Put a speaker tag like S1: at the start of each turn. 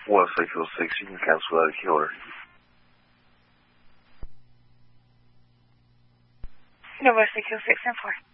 S1: Once I feel 6, you can cancel out a key order.
S2: University 264.